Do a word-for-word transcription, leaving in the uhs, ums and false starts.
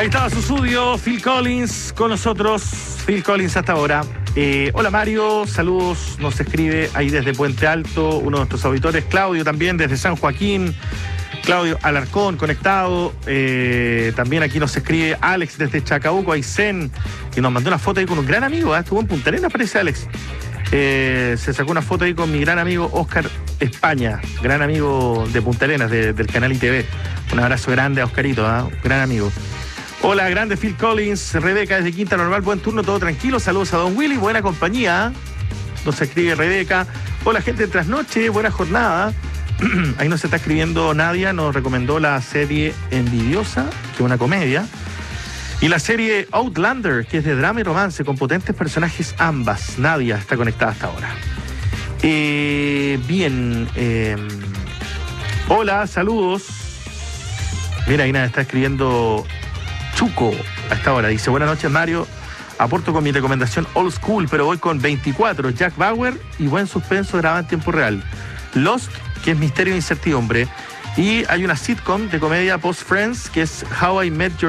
Ahí estaba su estudio, Phil Collins con nosotros. Phil Collins hasta ahora. Eh, hola Mario, saludos, nos escribe ahí desde Puente Alto, uno de nuestros auditores, Claudio también desde San Joaquín, Claudio Alarcón conectado, eh, también aquí nos escribe Alex desde Chacabuco, Aysén, que nos mandó una foto ahí con un gran amigo, ¿eh? Estuvo en Punta Arenas, parece Alex. Eh, se sacó una foto ahí con mi gran amigo Oscar España, gran amigo de Punta Arenas, de, del canal I T V. Un abrazo grande a Oscarito, ¿eh? Gran amigo. Hola, grande Phil Collins, Rebeca desde Quinta Normal, buen turno, todo tranquilo, saludos a Don Willy, buena compañía, nos escribe Rebeca. Hola gente de Trasnoche, buena jornada. Ahí nos está escribiendo Nadia, nos recomendó la serie Envidiosa, que es una comedia, y la serie Outlander, que es de drama y romance, con potentes personajes ambas. Nadia está conectada hasta ahora. Eh, bien, eh, hola, saludos. Mira, ahí Nadia está escribiendo Chuco a esta hora. Dice, buenas noches Mario, aporto con mi recomendación Old School, pero voy con veinticuatro, Jack Bauer y buen suspenso grabado en tiempo real. Lost, que es misterio e incertidumbre. Y hay una sitcom de comedia post-Friends, que es How I Met Your